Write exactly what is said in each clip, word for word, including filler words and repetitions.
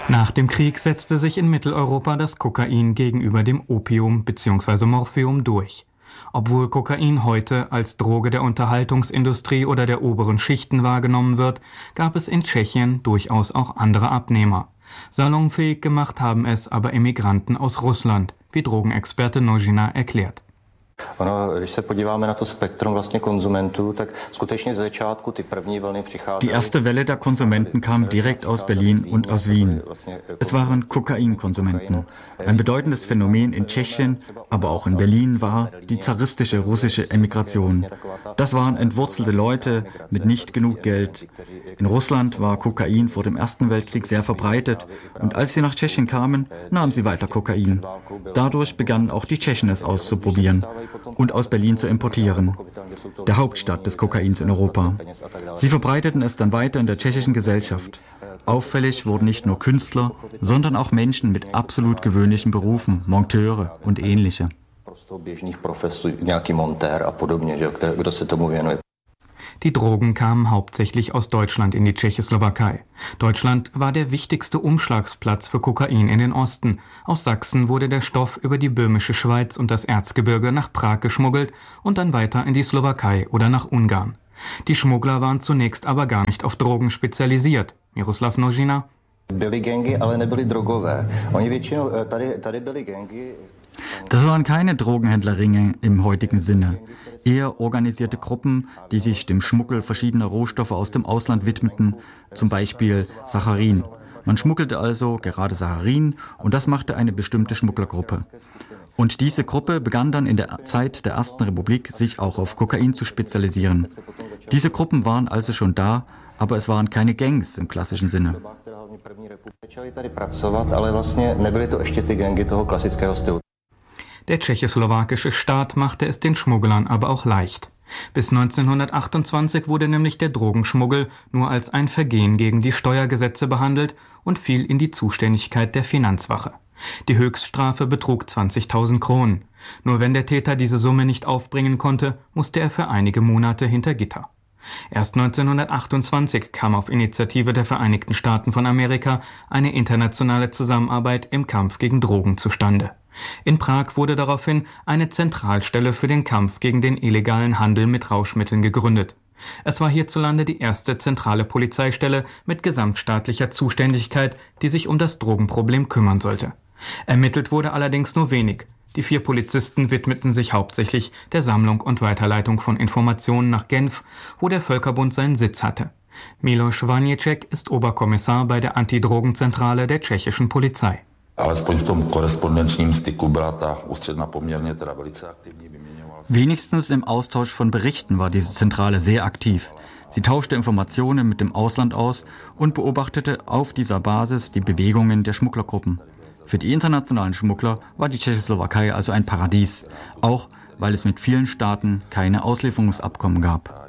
Nach dem Krieg setzte sich in Mitteleuropa das Kokain gegenüber dem Opium bzw. Morphium durch. Obwohl Kokain heute als Droge der Unterhaltungsindustrie oder der oberen Schichten wahrgenommen wird, gab es in Tschechien durchaus auch andere Abnehmer. Salonfähig gemacht haben es aber Immigranten aus Russland, wie Drogenexperte Nožina erklärt. Die erste Welle der Konsumenten kam direkt aus Berlin und aus Wien. Es waren Kokainkonsumenten. Ein bedeutendes Phänomen in Tschechien, aber auch in Berlin war die zaristische russische Emigration. Das waren entwurzelte Leute mit nicht genug Geld. In Russland war Kokain vor dem Ersten Weltkrieg sehr verbreitet und als sie nach Tschechien kamen, nahmen sie weiter Kokain. Dadurch begannen auch die Tschechen es auszuprobieren und aus Berlin zu importieren, der Hauptstadt des Kokains in Europa. Sie verbreiteten es dann weiter in der tschechischen Gesellschaft. Auffällig wurden nicht nur Künstler, sondern auch Menschen mit absolut gewöhnlichen Berufen, Monteure und ähnliche. Die Drogen kamen hauptsächlich aus Deutschland in die Tschechoslowakei. Deutschland war der wichtigste Umschlagsplatz für Kokain in den Osten. Aus Sachsen wurde der Stoff über die böhmische Schweiz und das Erzgebirge nach Prag geschmuggelt und dann weiter in die Slowakei oder nach Ungarn. Die Schmuggler waren zunächst aber gar nicht auf Drogen spezialisiert. Miroslav Nožina. Das waren keine Drogenhändlerringe im heutigen Sinne, eher organisierte Gruppen, die sich dem Schmuggel verschiedener Rohstoffe aus dem Ausland widmeten, zum Beispiel Saccharin. Man schmuggelte also gerade Saccharin und das machte eine bestimmte Schmugglergruppe. Und diese Gruppe begann dann in der Zeit der Ersten Republik, sich auch auf Kokain zu spezialisieren. Diese Gruppen waren also schon da, aber es waren keine Gangs im klassischen Sinne. Der tschechoslowakische Staat machte es den Schmugglern aber auch leicht. Bis neunzehnhundertachtundzwanzig wurde nämlich der Drogenschmuggel nur als ein Vergehen gegen die Steuergesetze behandelt und fiel in die Zuständigkeit der Finanzwache. Die Höchststrafe betrug zwanzigtausend Kronen. Nur wenn der Täter diese Summe nicht aufbringen konnte, musste er für einige Monate hinter Gitter. Erst neunzehnhundertachtundzwanzig kam auf Initiative der Vereinigten Staaten von Amerika eine internationale Zusammenarbeit im Kampf gegen Drogen zustande. In Prag wurde daraufhin eine Zentralstelle für den Kampf gegen den illegalen Handel mit Rauschmitteln gegründet. Es war hierzulande die erste zentrale Polizeistelle mit gesamtstaatlicher Zuständigkeit, die sich um das Drogenproblem kümmern sollte. Ermittelt wurde allerdings nur wenig. Die vier Polizisten widmeten sich hauptsächlich der Sammlung und Weiterleitung von Informationen nach Genf, wo der Völkerbund seinen Sitz hatte. Miloš Vaněček ist Oberkommissar bei der Antidrogenzentrale der tschechischen Polizei. Wenigstens im Austausch von Berichten war diese Zentrale sehr aktiv. Sie tauschte Informationen mit dem Ausland aus und beobachtete auf dieser Basis die Bewegungen der Schmugglergruppen. Für die internationalen Schmuggler war die Tschechoslowakei also ein Paradies, auch weil es mit vielen Staaten keine Auslieferungsabkommen gab.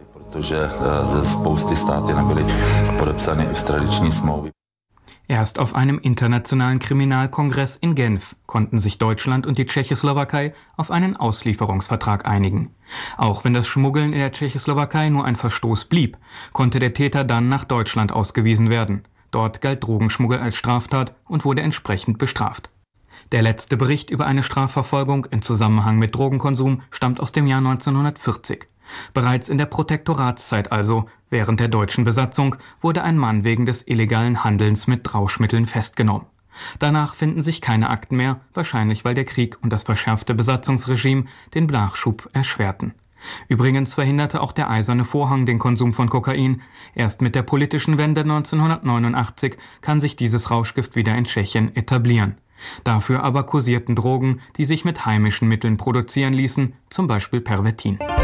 Erst auf einem internationalen Kriminalkongress in Genf konnten sich Deutschland und die Tschechoslowakei auf einen Auslieferungsvertrag einigen. Auch wenn das Schmuggeln in der Tschechoslowakei nur ein Verstoß blieb, konnte der Täter dann nach Deutschland ausgewiesen werden. Dort galt Drogenschmuggel als Straftat und wurde entsprechend bestraft. Der letzte Bericht über eine Strafverfolgung im Zusammenhang mit Drogenkonsum stammt aus dem Jahr neunzehnhundertvierzig. Bereits in der Protektoratszeit, also während der deutschen Besatzung, wurde ein Mann wegen des illegalen Handelns mit Rauschmitteln festgenommen. Danach finden sich keine Akten mehr, wahrscheinlich weil der Krieg und das verschärfte Besatzungsregime den Nachschub erschwerten. Übrigens verhinderte auch der Eiserne Vorhang den Konsum von Kokain. Erst mit der politischen Wende neunzehnhundertneunundachtzig kann sich dieses Rauschgift wieder in Tschechien etablieren. Dafür aber kursierten Drogen, die sich mit heimischen Mitteln produzieren ließen, zum Beispiel Pervitin.